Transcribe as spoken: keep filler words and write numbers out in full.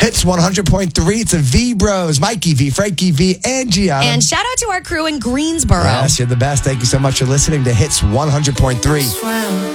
Hits one hundred point three. It's a V Bros. Mikey V, Frankie V, and Gianna. And shout out to our crew in Greensboro. Yes, you're the best. Thank you so much for listening to Hits one hundred point three.